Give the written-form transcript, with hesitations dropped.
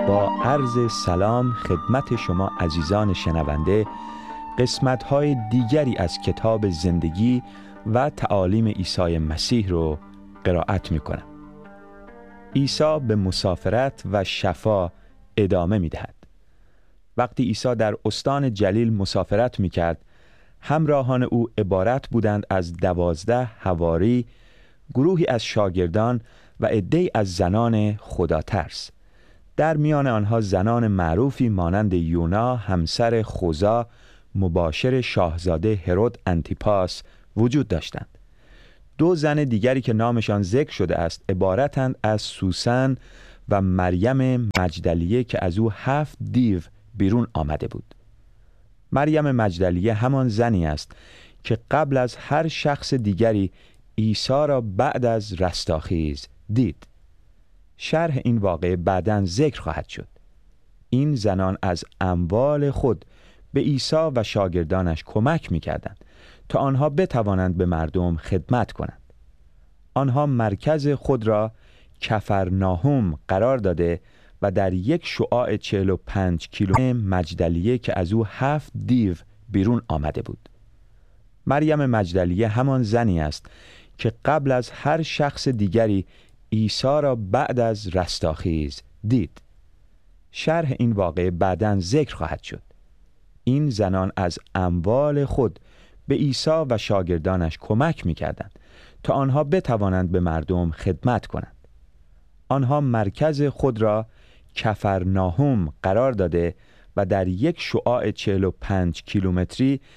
با عرض سلام خدمت شما عزیزان شنونده، قسمت‌های دیگری از کتاب زندگی و تعالیم عیسی مسیح رو قرائت می‌کنم. عیسی به مسافرت و شفا ادامه می‌دهد. وقتی عیسی در استان جلیل مسافرت می‌کرد، همراهان او عبارت بودند از 12 حواری، گروهی از شاگردان و عده‌ای از زنان خداترس. در میان آنها زنان معروفی مانند یونا همسر خوزا، مباشر شاهزاده هرود انتیپاس وجود داشتند. 2 زن دیگری که نامشان ذکر شده است عبارتند از سوسن و مریم مجدلیه که از او 7 دیو بیرون آمده بود. مریم مجدلیه همان زنی است که قبل از هر شخص دیگری عیسی را بعد از رستاخیز دید. شرح این واقعه بعداً ذکر خواهد شد. این زنان از اموال خود به عیسی و شاگردانش کمک می‌کردند تا آنها بتوانند به مردم خدمت کنند. آنها مرکز خود را کفرناهم قرار داده و در یک شعاع 45 کیلومتر مجدلیه که از او 7 دیو بیرون آمده بود. مریم مجدلیه همان زنی است که قبل از هر شخص دیگری عیسی را بعد از رستاخیز دید. شرح این واقعه بعداً ذکر خواهد شد. این زنان از اموال خود به عیسی و شاگردانش کمک می‌کردند تا آنها بتوانند به مردم خدمت کنند. آنها مرکز خود را کفرناهم قرار داده و در یک شعاع 45 کیلومتری